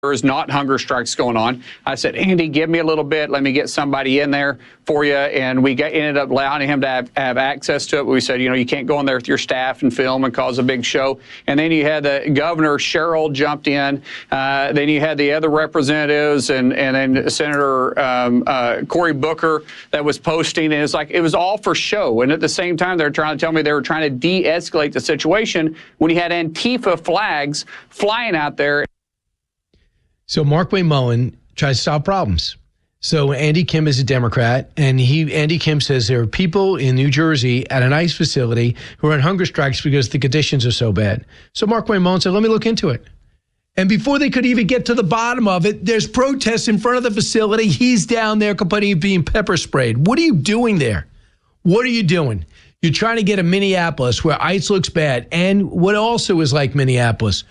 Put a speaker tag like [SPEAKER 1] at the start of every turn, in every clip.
[SPEAKER 1] There's not hunger strikes going on. I said, Andy, give me a little bit. Let me get somebody in there for you. And we ended up allowing him to have access to it. We said, you can't go in there with your staff and film and cause a big show. And then you had the governor, Cheryl, jumped in. Then you had the other representatives and then Senator Cory Booker that was posting. And it was all for show. And at the same time, they're trying to tell me they were trying to de-escalate the situation when you had Antifa flags flying out there.
[SPEAKER 2] So Markwayne Mullin tries to solve problems. So Andy Kim is a Democrat, and Andy Kim says there are people in New Jersey at an ICE facility who are on hunger strikes because the conditions are so bad. So Markwayne Mullin said, let me look into it. And before they could even get to the bottom of it, there's protests in front of the facility. He's down there complaining of being pepper sprayed. What are you doing there? What are you doing? You're trying to get a Minneapolis where ICE looks bad. And what also is like Minneapolis?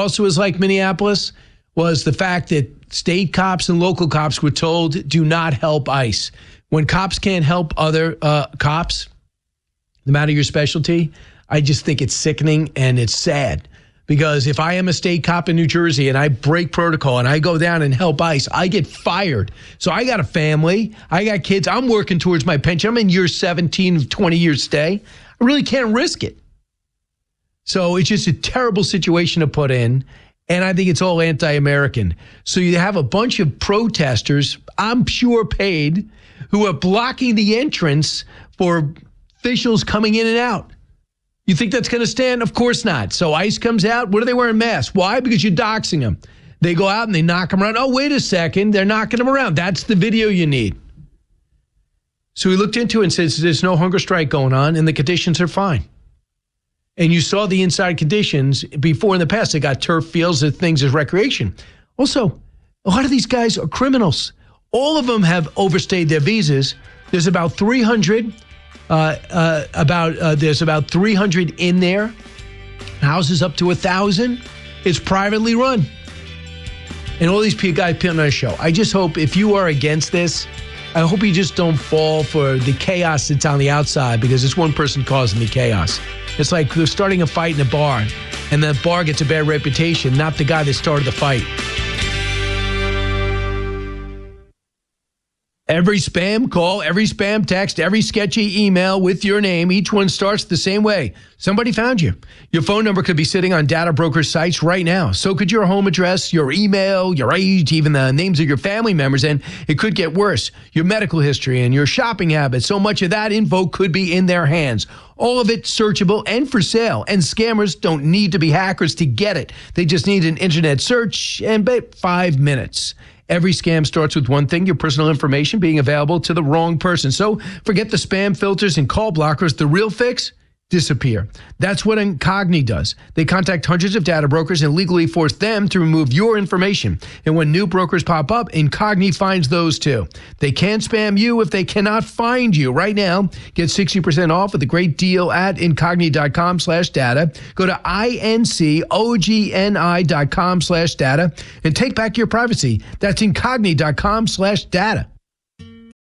[SPEAKER 2] Was the fact that state cops and local cops were told, do not help ICE. When cops can't help other cops, no matter your specialty, I just think it's sickening and it's sad. Because if I am a state cop in New Jersey and I break protocol and I go down and help ICE, I get fired. So I got a family. I got kids. I'm working towards my pension. I'm in year 17 of 20-year stay. I really can't risk it. So it's just a terrible situation to put in. And I think it's all anti-American. So you have a bunch of protesters, I'm sure paid, who are blocking the entrance for officials coming in and out. You think that's going to stand? Of course not. So ICE comes out. What are they wearing masks? Why? Because you're doxing them. They go out and they knock them around. Oh, wait a second. They're knocking them around. That's the video you need. So he looked into it and says there's no hunger strike going on and the conditions are fine. And you saw the inside conditions before in the past. They got turf fields and things as recreation. Also, a lot of these guys are criminals. All of them have overstayed their visas. There's about 300. There's about 300 in there. Houses up to 1,000. It's privately run. And all these guys put on a show. I just hope if you are against this, I hope you just don't fall for the chaos that's on the outside because it's one person causing the chaos. It's like they're starting a fight in a bar, and the bar gets a bad reputation, not the guy that started the fight. Every spam call, every spam text, every sketchy email with your name, each one starts the same way. Somebody found you. Your phone number could be sitting on data broker sites right now. So could your home address, your email, your age, even the names of your family members. And it could get worse. Your medical history and your shopping habits. So much of that info could be in their hands. All of it searchable and for sale. And scammers don't need to be hackers to get it. They just need an internet search and 5 minutes. Every scam starts with one thing, your personal information being available to the wrong person. So forget the spam filters and call blockers. The real fix? Disappear. That's what Incogni does. They contact hundreds of data brokers and legally force them to remove your information. And when new brokers pop up, Incogni finds those too. They can't spam you if they cannot find you. Right now, get 60% off with a great deal at Incogni.com/data. Go to INCOGNI.com/data and take back your privacy. That's Incogni.com/data.